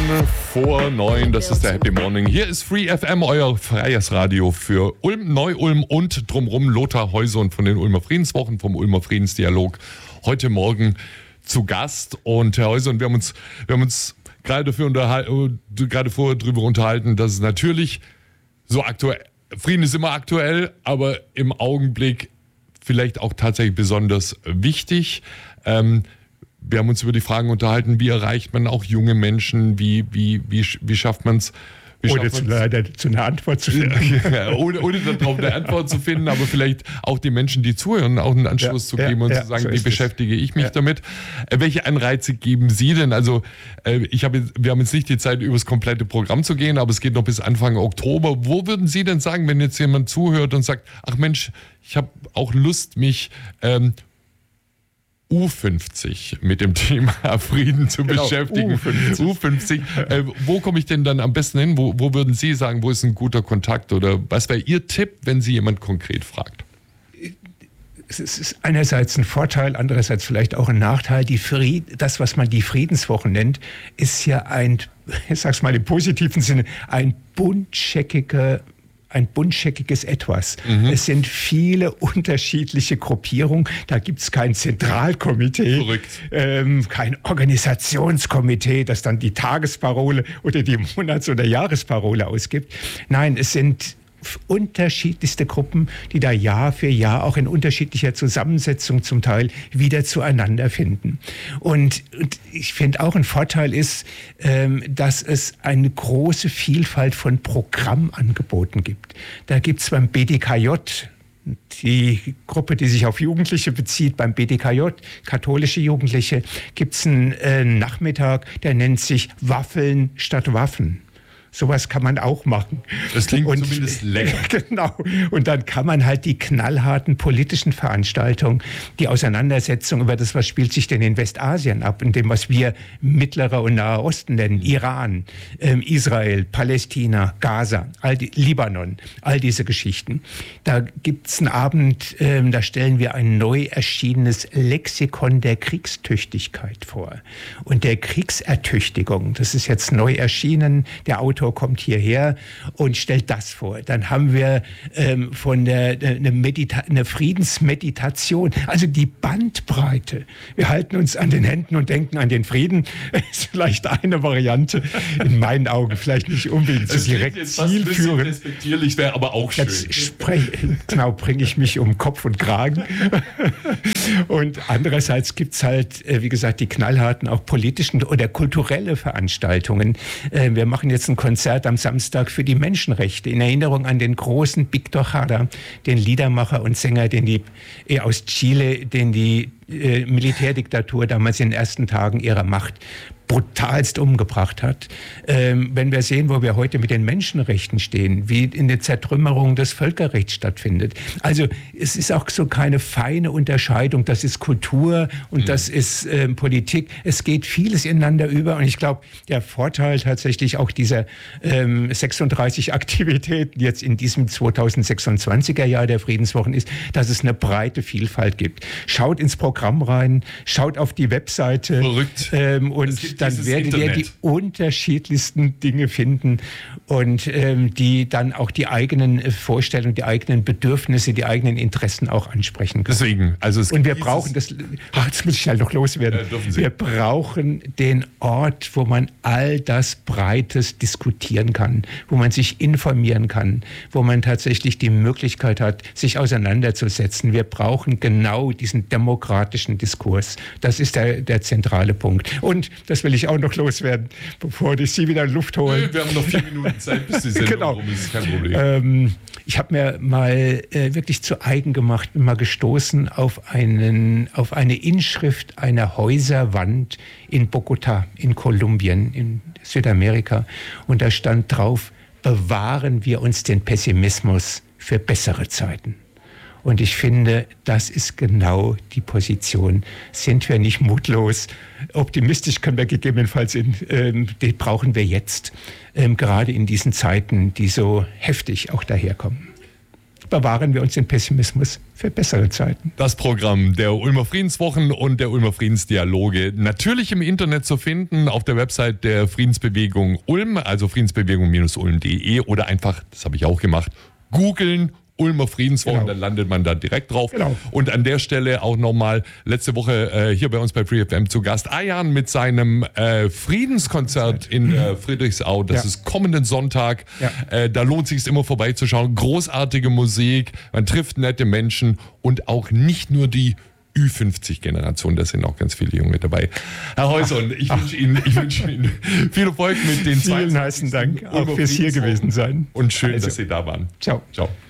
vor 9, das ist der Happy Morning. Hier ist Free FM, euer freies Radio für Ulm, Neu-Ulm und drumherum. Lothar Heusund von den Ulmer Friedenswochen, vom Ulmer Friedensdialog, heute Morgen zu Gast. Und Herr Heusund, wir haben uns gerade vorher darüber unterhalten, dass es natürlich so aktuell, Frieden ist immer aktuell, aber im Augenblick vielleicht auch tatsächlich besonders wichtig. Wir haben uns über die Fragen unterhalten, wie erreicht man auch junge Menschen, wie schafft man es? Ohne zu einer Antwort zu finden. ohne darauf eine Antwort zu finden, aber vielleicht auch die Menschen, die zuhören, auch einen Anschluss zu geben und zu sagen, so wie beschäftige ich mich damit. Welche Anreize geben Sie denn? Also wir haben jetzt nicht die Zeit, über das komplette Programm zu gehen, aber es geht noch bis Anfang Oktober. Wo würden Sie denn sagen, wenn jetzt jemand zuhört und sagt, ach Mensch, ich habe auch Lust, mich U50 mit dem Thema Frieden zu beschäftigen. U50. Wo komme ich denn dann am besten hin? Wo würden Sie sagen, wo ist ein guter Kontakt? Oder was wäre Ihr Tipp, wenn Sie jemand konkret fragt? Es ist einerseits ein Vorteil, andererseits vielleicht auch ein Nachteil. Das, was man die Friedenswochen nennt, ist ja ich sag's mal im positiven Sinne, ein buntscheckiges Etwas. Mhm. Es sind viele unterschiedliche Gruppierungen. Da gibt es kein Zentralkomitee, kein Organisationskomitee, das dann die Tagesparole oder die Monats- oder Jahresparole ausgibt. Nein, es sind unterschiedlichste Gruppen, die da Jahr für Jahr auch in unterschiedlicher Zusammensetzung zum Teil wieder zueinander finden. Und ich finde auch ein Vorteil ist, dass es eine große Vielfalt von Programmangeboten gibt. Da gibt es beim BDKJ, die Gruppe, die sich auf Jugendliche bezieht, beim BDKJ, katholische Jugendliche, gibt es einen Nachmittag, der nennt sich Waffeln statt Waffen. Sowas kann man auch machen. Das klingt zumindest lecker. Genau. Und dann kann man halt die knallharten politischen Veranstaltungen, die Auseinandersetzung über das, was spielt sich denn in Westasien ab, in dem, was wir Mittlerer und Nahe Osten nennen, Iran, Israel, Palästina, Gaza, Libanon, all diese Geschichten. Da gibt's einen Abend, da stellen wir ein neu erschienenes Lexikon der Kriegstüchtigkeit vor. Und der Kriegsertüchtigung, das ist jetzt neu erschienen, der Autor kommt hierher und stellt das vor. Dann haben wir eine Friedensmeditation, also die Bandbreite. Wir halten uns an den Händen und denken an den Frieden. Ist vielleicht eine Variante, in meinen Augen vielleicht nicht unbedingt so direkt zielführend. Respektierlich wäre aber auch schön. Jetzt bringe ich mich um Kopf und Kragen. Und andererseits gibt es halt, wie gesagt, die knallharten, auch politischen oder kulturelle Veranstaltungen. Wir machen jetzt ein Konzert am Samstag für die Menschenrechte in Erinnerung an den großen Víctor Jara, den Liedermacher und Sänger, aus Chile, den die Militärdiktatur damals in den ersten Tagen ihrer Macht brutalst umgebracht hat. Wenn wir sehen, wo wir heute mit den Menschenrechten stehen, wie in der Zertrümmerung des Völkerrechts stattfindet. Also es ist auch so keine feine Unterscheidung, das ist Kultur und das ist Politik. Es geht vieles ineinander über und ich glaube, der Vorteil tatsächlich auch dieser 36 Aktivitäten jetzt in diesem 2026er Jahr der Friedenswochen ist, dass es eine breite Vielfalt gibt. Schaut ins Programm rein, schaut auf die Webseite. Verrückt. Und dann werdet ihr die unterschiedlichsten Dinge finden und die dann auch die eigenen Vorstellungen, die eigenen Bedürfnisse, die eigenen Interessen auch ansprechen können. Deswegen, und wir brauchen das, jetzt muss ich halt noch loswerden, wir brauchen den Ort, wo man all das Breites diskutieren kann, wo man sich informieren kann, wo man tatsächlich die Möglichkeit hat, sich auseinanderzusetzen. Wir brauchen genau diesen demokratischen Diskurs. Das ist der zentrale Punkt. Und das will ich auch noch loswerden, bevor ich Sie wieder in Luft hole. Wir haben noch 4 Minuten Zeit, bis die Sendung rum ist. Kein Problem. Ich habe mir mal wirklich zu eigen gemacht, bin mal gestoßen auf eine Inschrift einer Häuserwand in Bogotá, in Kolumbien, in Südamerika. Und da stand drauf: Bewahren wir uns den Pessimismus für bessere Zeiten. Und ich finde, das ist genau die Position. Sind wir nicht mutlos? Optimistisch können wir gegebenenfalls die brauchen wir jetzt, gerade in diesen Zeiten, die so heftig auch daherkommen. bewahren wir uns den Pessimismus für bessere Zeiten. Das Programm der Ulmer Friedenswochen und der Ulmer Friedensdialoge natürlich im Internet zu finden, auf der Website der Friedensbewegung Ulm, also friedensbewegung-ulm.de oder einfach, das habe ich auch gemacht, googeln Ulmer Friedenswochen, Genau. Dann landet man da direkt drauf. Genau. Und an der Stelle auch nochmal letzte Woche hier bei uns bei Free FM zu Gast Ayan mit seinem Friedenskonzert in Friedrichsau. Das ist kommenden Sonntag. Ja. Da lohnt es sich immer vorbeizuschauen. Großartige Musik, man trifft nette Menschen und auch nicht nur die Ü50-Generation, da sind auch ganz viele Junge dabei. Herr Heuson, ich wünsche Ihnen viel Erfolg mit den Vielen herzlichen Dank auch fürs hier gewesen sein. Und schön, dass Sie da waren. Ciao. Ciao.